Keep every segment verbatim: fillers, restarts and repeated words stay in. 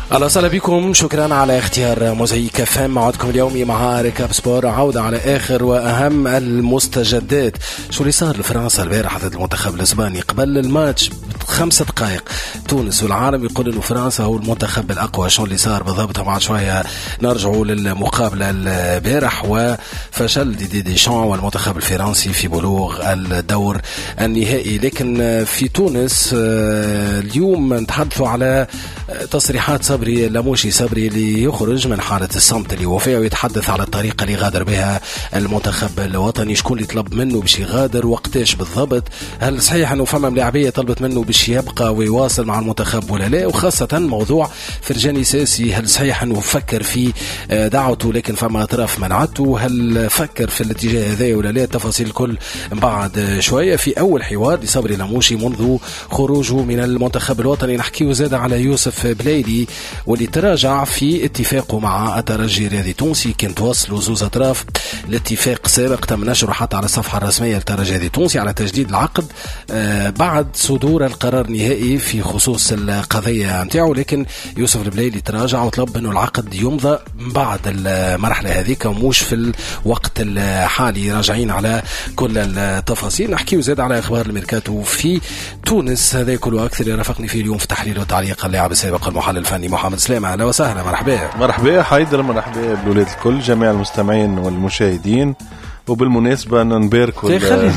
أهلا وسهلا بكم، شكرا على اختيار موزايك فام. موعدكم اليومي مع ركاب سبور، عودة على آخر وأهم المستجدات. شو اللي صار لفرنسا البارح ضد المنتخب الإسباني قبل الماتش بخمسة دقائق؟ تونس والعالم يقول إنه فرنسا هو المنتخب الأقوى. شو اللي صار بالضبط؟ بعد شوية نرجعوا للمقابلة البارح وفشل دي دي شان والمنتخب الفرنسي في بلوغ الدور النهائي. لكن في تونس اليوم نتحدثوا على تصريحات صبري لموشي صبري اللي يخرج من حالة الصمت اللي هو فيها ويتحدث على الطريقة اللي غادر بها المنتخب الوطني. شكون اللي طلب منه باش يغادر، وقتاش بالضبط، هل صحيح انه فما ملاعبية طلبت منه باش يبقى ويواصل مع المنتخب ولا لا، وخاصة موضوع فرجاني ساسي هل صحيح انه فكر في دعوته لكن فما اطراف منعته، هل فكر في الاتجاه هذا ولا لا؟ التفاصيل الكل بعد شوية في اول حوار لصبري لموشي منذ خروجه من المنتخب الوطني. نحكيه زاد على يوسف بلايلي واللي تراجع في اتفاقه مع الترجي الرياضي التونسي. كانت وصلوا زوز اطراف الاتفاق سابق تم نشره حتى على الصفحه الرسميه للترجي الرياضي التونسي على تجديد العقد آه بعد صدور القرار النهائي في خصوص القضيه نتاعو. لكن يوسف البلايلي تراجع وطلب انه العقد يمضى بعد المرحله هذيك ومش في الوقت الحالي. راجعين على كل التفاصيل. نحكيو زاد على اخبار الميركاتو في تونس. هذا كله اكثر يرافقني فيه اليوم في تحليل وتعليق اللاعب السابق المحلل الفني محمد سلامة. اهلا وسهلا، مرحبا. مرحبا حيدر، مرحبا بالولاد الكل، جميع المستمعين والمشاهدين. وبالمناسبة نباركوا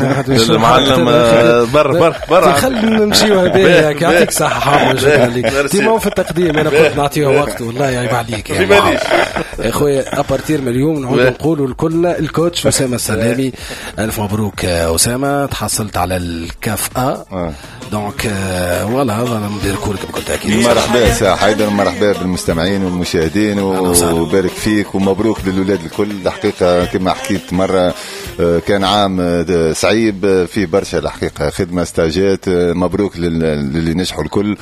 المعلم بر بر بر خلينا نمشيو هذاك. يعطيك صحة حامد، شكرا لك. تيمو في التقديم أنا قلت نعطيه وقت والله يعيب عليك يا يعني أخويا. أبارتير من اليوم نعود نقولوا الكل الكوتش أسامة السلامي ألف مبروك أسامة، تحصلت على الكافأة دونك ولا هذا نباركوا لك بكل تأكيد. مرحبا سا حيدر، مرحبا بالمستمعين والمشاهدين وبارك فيك ومبروك للولاد الكل. الحقيقة كما حكيت مرة كان عام سعيد فيه برشا الحقيقة خدمة استاجات. مبروك للي نجحوا الكل.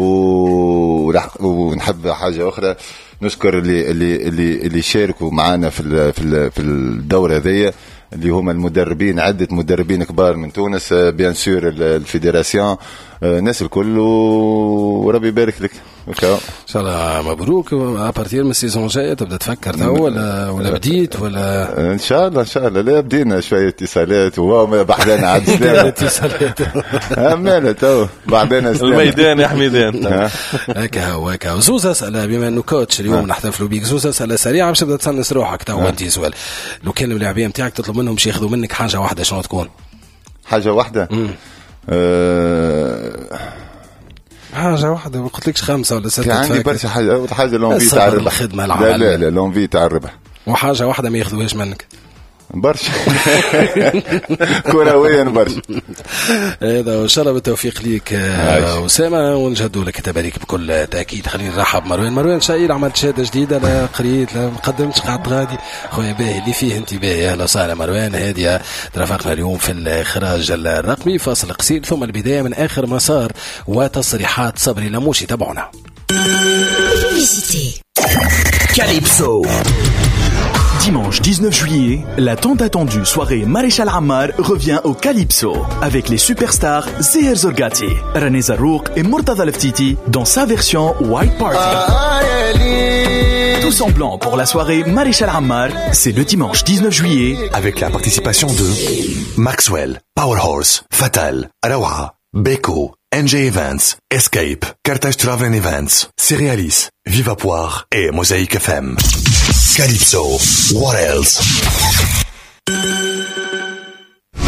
ونحب حاجة أخرى نشكر اللي اللي اللي اللي شاركوا معنا في في في الدورة هذية اللي هم المدربين، عدة مدربين كبار من تونس، بيان سور الفيدراسيون، الناس الكل، وربي يبارك لك ان شاء الله. مبروك. ابارتير من السيزون الجايه تبدا تفكر تو ولا ولا بديت ولا ان شاء الله؟ ان شاء الله لا بدينا شويه اتصالات وهو بعدنا عاد سلامه اتصالات امانه تو بعدنا الميدان يا حميدان. هكا هو هكا. زوز اسئله بما انه كوتش اليوم نحتفلوا بيك، زوز اسئله سريعه باش تبدا تسنس روحك تو. انت سؤال، لو كان اللاعبين نتاعك تطلب منهم باش ياخذوا منك حاجه واحده شنو تكون؟ حاجه واحده أه... حاجة واحدة، ما قلتلكش خمسة ولا ستة. كان عندي برشا حاجة. حاجة لونفي تعربها الخدمة لا لا لا لونفي تعربها. وحاجة واحدة ما ياخذوهاش منك برشا كرويا برشا. هذا وإن شاء الله بالتوفيق ليك أسامة ونجهدوا لك تبارك بكل تأكيد. خلينا نرحب مروان. مروان شايل عملت شهادة جديدة، لا قريت لا مقدمتش قاعد غادي خويا باهي اللي فيه انت باهي. أهلا وسهلا مروان. هادية ترافقنا اليوم في الإخراج الرقمي. فاصل قصير ثم البداية من آخر مسار وتصريحات صبري لموشي. تابعونا. Calypso. Dimanche dix-neuf juillet, la tant attendue soirée Maréchal Ammar revient au Calypso avec les superstars Zeher Zorgati, René Zarouk et Murtada Leftiti dans sa version White Party. Tous en blanc pour la soirée Maréchal Ammar, c'est le dimanche dix-neuf juillet avec la participation de Maxwell, Powerhorse, Fatal, Arawa, Beko, N J Events, Escape, Carthage Travel Events, Cerealis, Viva Poire et Mosaïque F M. Calypso, what else?